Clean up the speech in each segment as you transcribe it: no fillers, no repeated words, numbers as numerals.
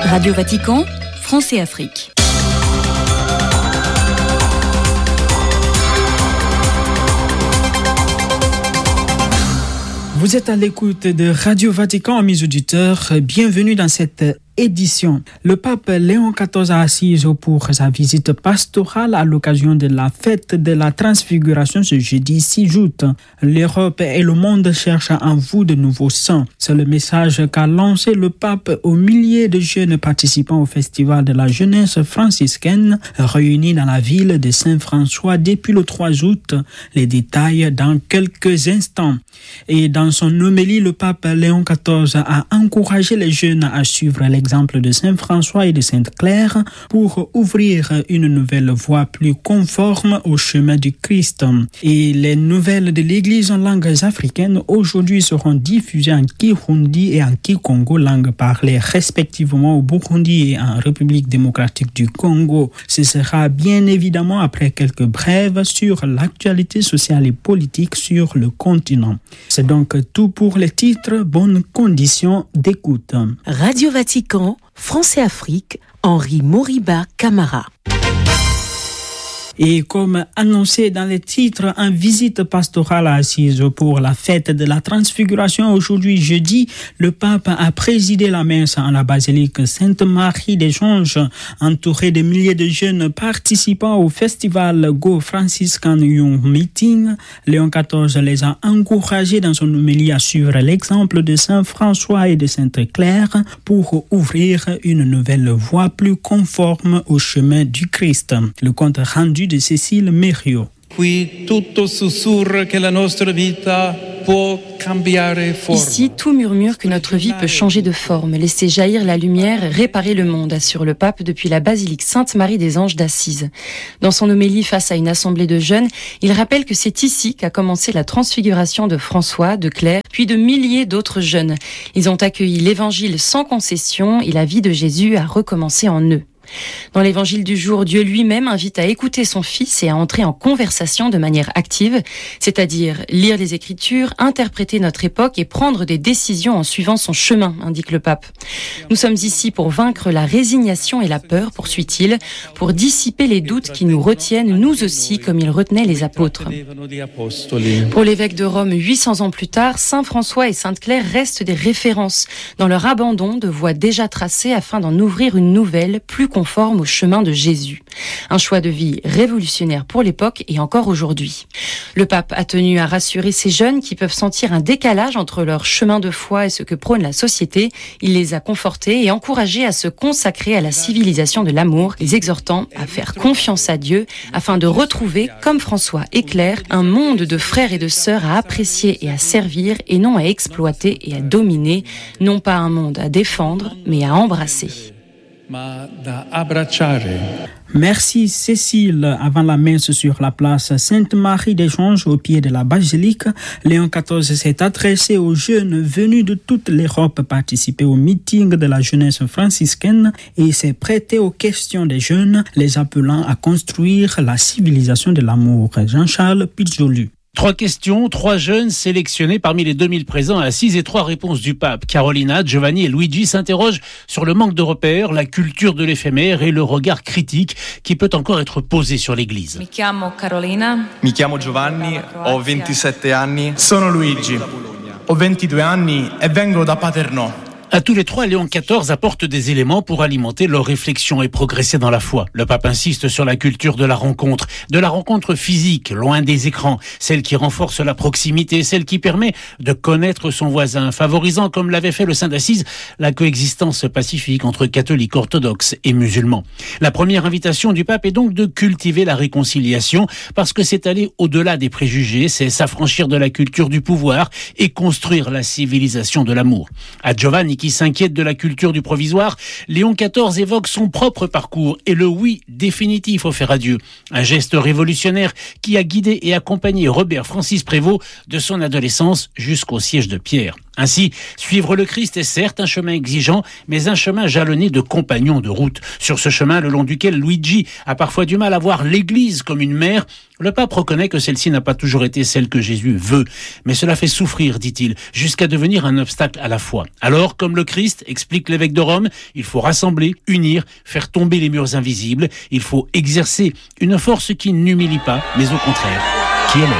Radio Vatican, France et Afrique. Vous êtes à l'écoute de Radio Vatican, mes auditeurs. Bienvenue dans cette édition. Le pape Léon XIV a assise pour sa visite pastorale à l'occasion de la fête de la Transfiguration ce jeudi 6 août. L'Europe et le monde cherchent en vous de nouveaux saints. C'est le message qu'a lancé le pape aux milliers de jeunes participants au festival de la jeunesse franciscaine réunis dans la ville de Saint-François depuis le 3 août. Les détails dans quelques instants. Et dans son homélie, le pape Léon XIV a encouragé les jeunes à suivre l'exemple de Saint François et de Sainte Claire pour ouvrir une nouvelle voie plus conforme au chemin du Christ. Et les nouvelles de l'Église en langues africaines aujourd'hui seront diffusées en Kirundi et en Kikongo, langues parlées respectivement au Burundi et en République démocratique du Congo. Ce sera bien évidemment après quelques brèves sur l'actualité sociale et politique sur le continent. C'est donc tout pour les titres. Bonnes conditions d'écoute. Radio Vatican, France et Afrique, Henri Moriba Camara. Et comme annoncé dans les titres, en visite pastorale assise pour la fête de la Transfiguration aujourd'hui jeudi, le pape a présidé la messe en la basilique Sainte-Marie des Anges, entouré de milliers de jeunes participants au festival Go Franciscan Young Meeting. Léon XIV les a encouragés dans son homélie à suivre l'exemple de Saint François et de Sainte Claire pour ouvrir une nouvelle voie plus conforme au chemin du Christ. Le compte rendu de Cécile Mériot. Ici, tout murmure que notre vie peut changer de forme, laisser jaillir la lumière, réparer le monde, assure le pape depuis la basilique Sainte-Marie des Anges d'Assise. Dans son homélie face à une assemblée de jeunes, il rappelle que c'est ici qu'a commencé la transfiguration de François, de Claire, puis de milliers d'autres jeunes. Ils ont accueilli l'évangile sans concession et la vie de Jésus a recommencé en eux. Dans l'évangile du jour, Dieu lui-même invite à écouter son Fils et à entrer en conversation de manière active, c'est-à-dire lire les Écritures, interpréter notre époque et prendre des décisions en suivant son chemin, indique le pape. Nous sommes ici pour vaincre la résignation et la peur, poursuit-il, pour dissiper les doutes qui nous retiennent, nous aussi, comme il retenait les apôtres. Pour l'évêque de Rome, 800 ans plus tard, Saint François et Sainte Claire restent des références dans leur abandon de voies déjà tracées afin d'en ouvrir une nouvelle, plus conforme au chemin de Jésus. Un choix de vie révolutionnaire pour l'époque et encore aujourd'hui. Le pape a tenu à rassurer ces jeunes qui peuvent sentir un décalage entre leur chemin de foi et ce que prône la société. Il les a confortés et encouragés à se consacrer à la civilisation de l'amour, les exhortant à faire confiance à Dieu afin de retrouver, comme François et Claire, un monde de frères et de sœurs à apprécier et à servir et non à exploiter et à dominer, non pas un monde à défendre, mais à embrasser. Merci Cécile. Avant la messe sur la place Sainte-Marie des Anges au pied de la basilique, Léon XIV s'est adressé aux jeunes venus de toute l'Europe participer au meeting de la jeunesse franciscaine et s'est prêté aux questions des jeunes, les appelant à construire la civilisation de l'amour. Jean-Charles Pizzolu. 3 questions, 3 jeunes sélectionnés parmi les 2000 présents à Assise et 3 réponses du pape. Carolina, Giovanni et Luigi s'interrogent sur le manque de repères, la culture de l'éphémère et le regard critique qui peut encore être posé sur l'Église. Mi chiamo Carolina. Mi chiamo Giovanni, ho 27 anni. Sono Luigi, ho 22 anni e vengo da Paternò. À tous les 3, Léon XIV apporte des éléments pour alimenter leur réflexion et progresser dans la foi. Le pape insiste sur la culture de la rencontre physique, loin des écrans, celle qui renforce la proximité, celle qui permet de connaître son voisin, favorisant, comme l'avait fait le Saint d'Assise, la coexistence pacifique entre catholiques, orthodoxes et musulmans. La première invitation du pape est donc de cultiver la réconciliation, parce que c'est aller au-delà des préjugés, c'est s'affranchir de la culture du pouvoir et construire la civilisation de l'amour. À Giovanni, qui s'inquiète de la culture du provisoire, Léon XIV évoque son propre parcours et le oui définitif offert à Dieu. Un geste révolutionnaire qui a guidé et accompagné Robert Francis Prévost de son adolescence jusqu'au siège de Pierre. Ainsi, suivre le Christ est certes un chemin exigeant, mais un chemin jalonné de compagnons de route. Sur ce chemin, le long duquel Luigi a parfois du mal à voir l'Église comme une mère, le pape reconnaît que celle-ci n'a pas toujours été celle que Jésus veut. Mais cela fait souffrir, dit-il, jusqu'à devenir un obstacle à la foi. Alors, comme le Christ, explique l'évêque de Rome, il faut rassembler, unir, faire tomber les murs invisibles. Il faut exercer une force qui n'humilie pas, mais au contraire, qui élève.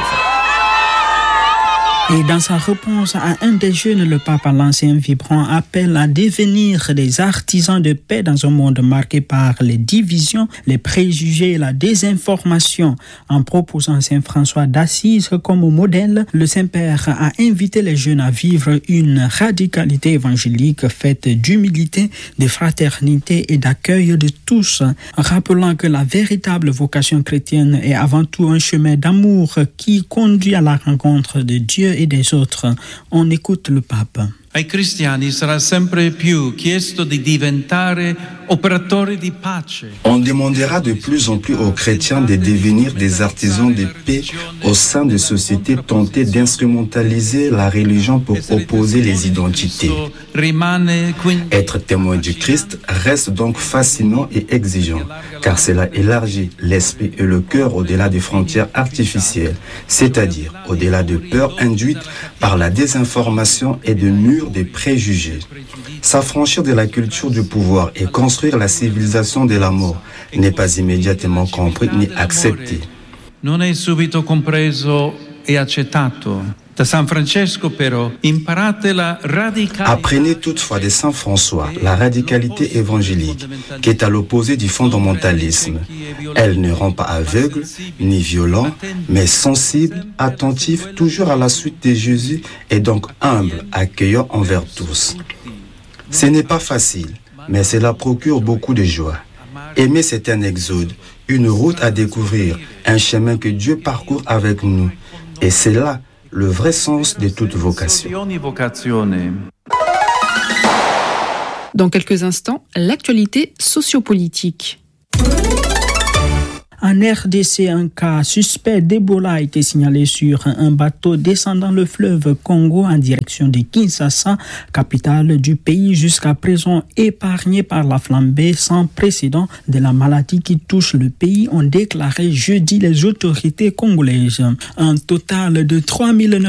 Et dans sa réponse à un des jeunes, le pape a lancé un vibrant appel à devenir des artisans de paix dans un monde marqué par les divisions, les préjugés et la désinformation. En proposant Saint François d'Assise comme modèle, le Saint-Père a invité les jeunes à vivre une radicalité évangélique faite d'humilité, de fraternité et d'accueil de tous, rappelant que la véritable vocation chrétienne est avant tout un chemin d'amour qui conduit à la rencontre de Dieu et des autres. On écoute le pape. Ai cristiani sarà sempre più chiesto di diventare operatori di pace. On demandera de plus en plus aux chrétiens de devenir des artisans de paix au sein de sociétés tentées d'instrumentaliser la religion pour opposer les identités. Être témoin du Christ reste donc fascinant et exigeant, car cela élargit l'esprit et le cœur au-delà des frontières artificielles, c'est-à-dire au-delà de peurs induites par la désinformation et de murs des préjugés. S'affranchir de la culture du pouvoir et construire la civilisation de la mort n'est pas immédiatement compris ni accepté. Non è subito compreso e accettato. Da San Francesco però imparate la radicalità. Apprenez toutefois de Saint François la radicalité évangélique qui est à l'opposé du fondamentalisme. Elle ne rend pas aveugle ni violent, mais sensible, attentif toujours à la suite de Jésus et donc humble, accueillant envers tous. Ce n'est pas facile, mais cela procure beaucoup de joie. Aimer, c'est un exode, une route à découvrir, un chemin que Dieu parcourt avec nous. Et c'est là le vrai sens de toute vocation. Dans quelques instants, l'actualité sociopolitique. En RDC, un cas suspect d'Ebola a été signalé sur un bateau descendant le fleuve Congo en direction de Kinshasa, capitale du pays jusqu'à présent épargné par la flambée sans précédent de la maladie qui touche le pays, ont déclaré jeudi les autorités congolaises. Un total de 3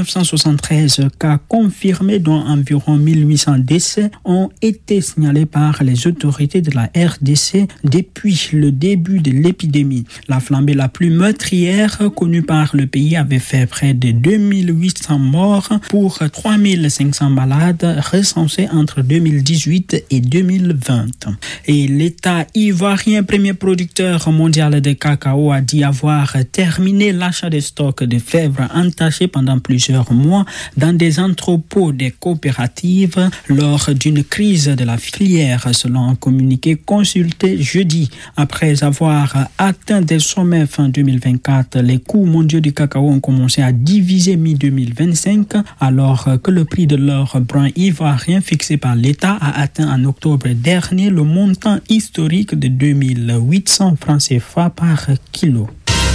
973 cas confirmés, dont environ 1800 décès, ont été signalés par les autorités de la RDC depuis le début de l'épidémie. La flambée la plus meurtrière connue par le pays avait fait près de 2800 morts pour 3500 malades recensés entre 2018 et 2020. Et l'État ivoirien, premier producteur mondial de cacao, a dit avoir terminé l'achat des stocks de fèves entachées pendant plusieurs mois dans des entrepôts des coopératives lors d'une crise de la filière, selon un communiqué consulté jeudi. Après avoir atteint des sommets fin 2024, les coûts mondiaux du cacao ont commencé à diviser mi-2025, alors que le prix de l'or brun ivoirien fixé par l'État a atteint en octobre dernier le montant historique de 2800 francs CFA par kilo.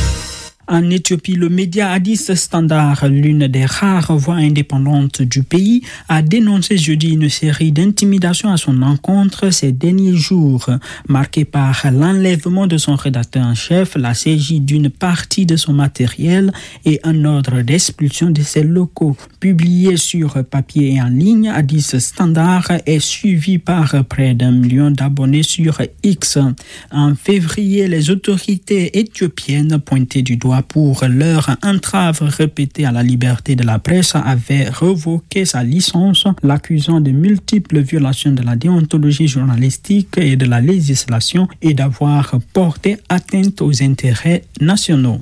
En Éthiopie, le média Addis Standard, l'une des rares voix indépendantes du pays, a dénoncé jeudi une série d'intimidations à son encontre ces derniers jours, marquées par l'enlèvement de son rédacteur en chef, la saisie d'une partie de son matériel et un ordre d'expulsion de ses locaux. Publié sur papier et en ligne, Addis Standard est suivi par près d'1 million d'abonnés sur X. En février, les autorités éthiopiennes pointées du doigt pour leur entrave répétée à la liberté de la presse avait révoqué sa licence, l'accusant de multiples violations de la déontologie journalistique et de la législation et d'avoir porté atteinte aux intérêts nationaux.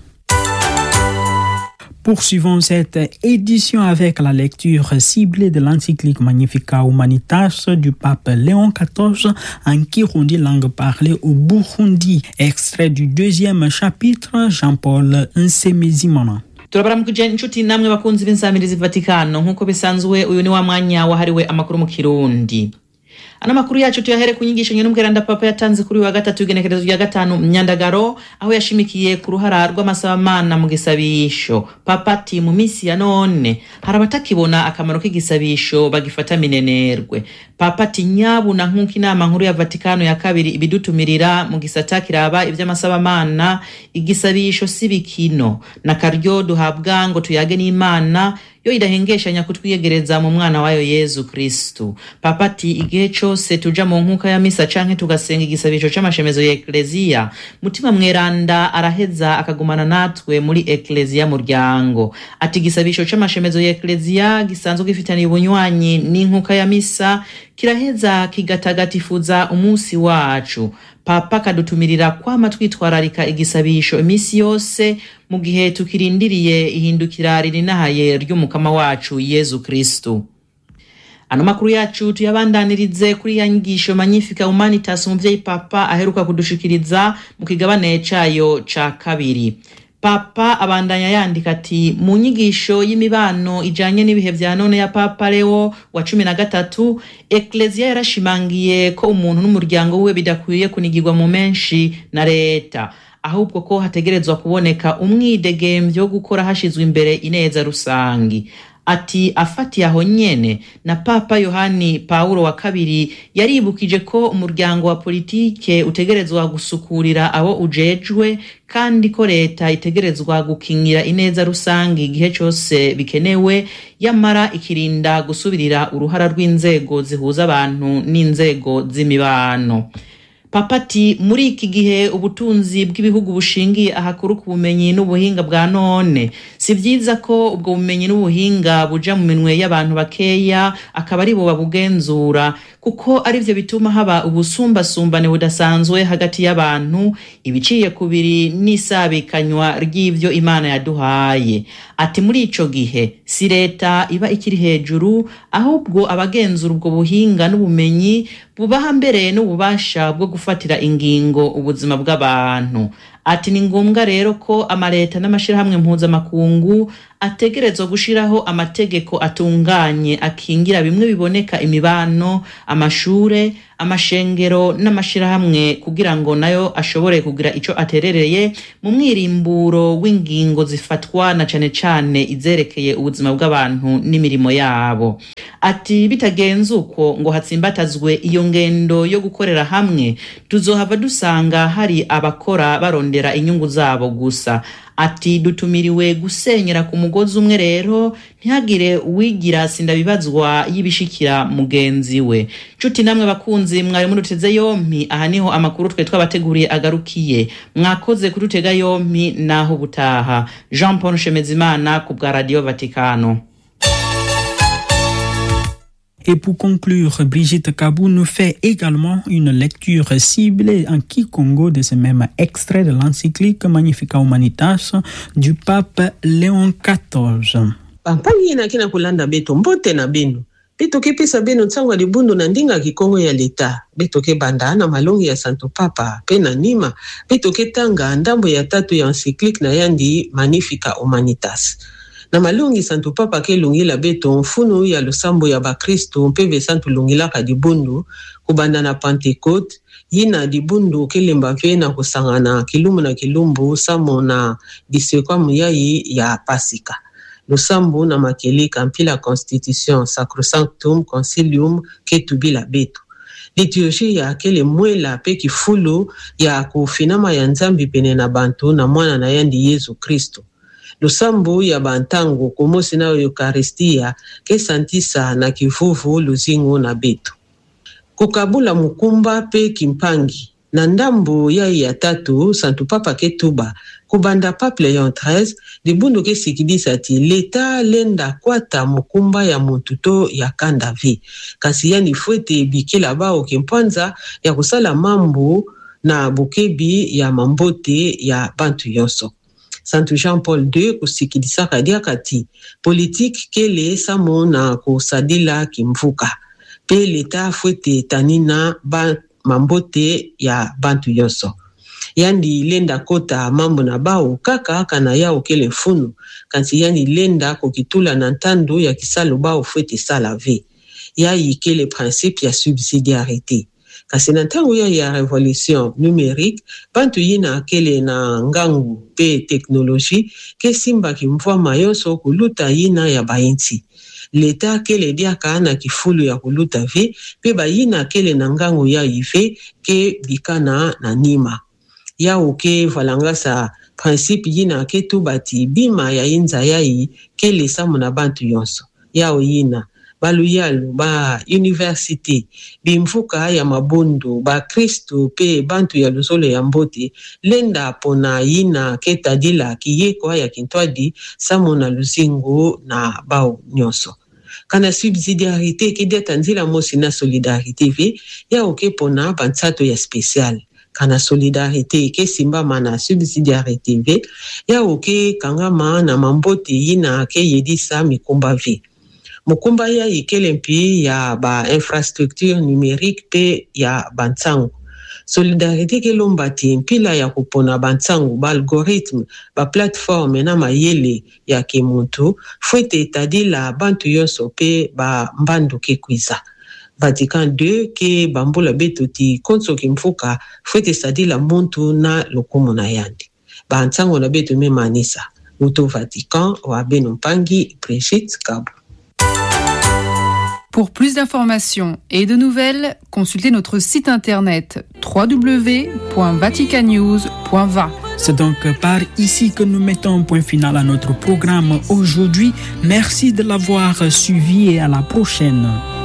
Poursuivons cette édition avec la lecture ciblée de l'encyclique Magnificat Humanitas du pape Léon XIV en Kirundi, langue parlée au Burundi. Extrait du 2e chapitre, Jean-Paul Nsemezimana. turabaramukije inshuti namwe bakunzi b'insamirizi Vatikano nk'uko bisanzwe uyu ni wa mwanya wahariwe amakuru mu Kirundi. Ano makuru yacu tuyahere kunyigisha nyene n'umweranda papa yatanze kuri wa gatatu igenekerezo rya gatanu Myandagaro aho yashimikiye ku ruhara rw'amasabamana mu gisabisho. Papa ati mu misi ya none harabatakibona akamaro k'igisabisho bagifata minenerwe. Papa ati nyabuna nk'uko inama nkuru ya Vatikano ya kabiri ibidutumirira mu gisata kiraba ivy'amasabamana igisabisho sibikino na karyo duhabwa ngo tuyage n'Imana yo idahengeshanya kutwiyegereza mu mwana wayo Yezu Kristo. Papa ati igihe cyose tuja mu nkuka ya misa canke tugasenga igisabisho c'amashemezo ya Eklezia, mutima mweranda araheza akagumana natwe muri Eklezia muryango. Ati igisabisho c'amashemezo ya Eklezia gisanzwe gifitaniye ubunywanyi n'inkuka ya misa kiraheza kigatagatifuza umunsi wacu. Papa kadutumirira kwama twitwararika igisabisho imisi yose mu gihe tukirindiriye ihindukira ririnahaye ry'umukama wacu Yezu Kristo. Ano makuru yacu tuyabandanirize kuri ya nyigisho Magnificat Humanitas umuvyeyi Papa aheruka kudushikiriza mu kigabane cayo ca kabiri. Papa abandanya yandika ati mu nyigisho y'imibano ijanye n'ibihe vya none ya Papa Leo wa 13 Eklezia yarashimangiye ko umuntu n'umuryango we bidakwiye kunigirwa mu menshi na leta, ahubwo ko hategerezwa kuboneka umwidegemvyo gukora hashizwe imbere ineza rusangi. Ati afati aho nyene na Papa Yohani Paulo wa kabiri yaribukije ko umuryango wa politike utegerezwa gusukurira abo ujejwe kandi ko leta itegerezwa gukingira ineza rusangi igihe cyose bikenewe, yamara ikirinda gusubirira uruhara rw'inzego zihuza abantu n'inzego z'imibano. Papa ati muri iki gihe ubutunzi bw'ibihugu bushingiye ahakuru ku bumenyi n'ubuhinga bwa none, si vyiza ko ubwo bumenyi n'ubuhinga buja mu minwe y'abantu bakeya akaba ari bo babugenzura, kuko ari byo bituma haba ubusumbasumbane budasanzwe hagati y'abantu ibiciye kubiri n'isabikanywa ry'ivyo Imana yaduhaye. Ati muri ico gihe si leta iba ikiri hejuru, ahubwo abagenzura ubwo buhinga n'ubumenyi bubaha mbere n'ububasha bwo gufatira ingingo ubuzima bw'abantu. Ati ni ngombwa rero ko amaleta n'amashirahamwe mpuzamakungu ategerezwa gushiraho amategeko atunganye akingira bimwe biboneka imibano, amashure, amashengero n'amashirahamwe kugira ngo nayo ashobore kugira ico aterereye mu mwirimburo w'ingingo zifatwa na cane cane izerekeye ubuzima bw'abantu n'imirimo yabo. Ati bitagenze uko ngo hatsimbatazwe iyo ngendo yo gukorera hamwe, tuzohava dusanga hari abakora barondera inyungu zabo gusa. Ati dutumiriwe gusenyera ku mugozi umwe rero ntihagire uwigira sindabibazwa yibishikira mugenzi we. Cuti namwe bakunzi mwari muruteze yompi, aha niho amakuru twe twabateguriye agarukiye. Mwakoze kurutega yompi naho butaha. Jean Paul Shemezimana ku bwa Radio Vatikano. Et pour conclure, Brigitte Kabou nous fait également une lecture ciblée en Kikongo de ce même extrait de l'encyclique Magnificat Humanitas du pape Léon XIV. Pampangi na kina kulanda beto mbote na beno. Beto ke pesa beno tsangwa libundu na ndinga Kikongo ya leta. Beto ke banda na malongi ya Santo Papa pe na nima. Beto ke tanga ndambo ya tatu ya encyclique na yandi Magnificat Humanitas. Na malungi Santo Papa ke lungi la beto mfunu ya losambo ya bakristo mpeve Santo lungi la kadibundu kubanda na Pentecote yina dibundu kelemba fe na kusangana kilumu na kilumbu samo na disekwa muyayi ya Pasika. Losambo na makeli kampila Constitution Sacrosanctum Concilium ke tubi la beto. Liturgie ya kele mwela pe kifulu ya kufinama ya nzambi pene na bantu na mwana na yandi Yesu Kristo. Lusambu ya bantango kumosi na Eukaristia ke santisa na kivuvu luzingo na beto. Kukabula mukumba pe kimpangi. Na ndambu ya tatu Santo Papa ketuba kubanda Pape Léon XIII libundu ke sikidisa ti leta lenda kwata mukumba ya muntuto ya kanda vi. Kasi yani fuete bikila bao kempanza ya kusala mambu na bukebi ya mambote ya bantu yonso. Santo Jean Paul II kusikidisa kadia kati politique kele samo na kusadila kimvuka. Pe leta fuete tanina mambote ya bantu yonso. Yandi lenda kota mambo na bao kaka kana yao kele funu. Kansi yani lenda kokitula na ntandu ya kisalo bao fuete sala ve. ya ike le principe ya subsidiarité. Kasi na ntango ya révolution numérique bantu yina akele na ngangu pe technologie ke simbaki mvwama yonso kuluta yina ya bainti. Leta akele diaka na kifulu ya kuluta ve pe bayina akele na ngangu ya ive ke bikana na nima. Ya uke valanga sa principe yina ke tubati bima ya inza yai ke lesa muna bantu yonso. Ya yina baluyalu ba université bimfuka ya mabondo ba Kristo pe bantu ya luzolo ya mbote lenda pona yina ketadila kiyeko ya kintwadi samona luzingo na bao nyonso. Kana subsidiarité ki deta nzila mosi na solidarité ve ya oke pona bansato ya spécial. Kana solidarité ke simba mana subsidiarité ve ya oke kangama na mambote yina ke yedisa mikumba ve. Mukumba ya ikele mpi ya ba infrastructure numérique pe ya bantsangu. Solidarité ke lombati mpila ya kupona bantsangu ba algorithme ba plateforme na mayele ya kemuntu fwete tadila bantu yonso pe ba mbandu ke kwiza. Vatican II ke bambula beto ti konso kimfuka fwete sadila muntu na lokumu na yandi. Ba antsangu na beto me manisa. Uto Vatican wa Beno Mpangi, Brigitte Kabou. Pour plus d'informations et de nouvelles, consultez notre site internet www.vaticanews.va. C'est donc par ici que nous mettons un point final à notre programme aujourd'hui. Merci de l'avoir suivi et à la prochaine.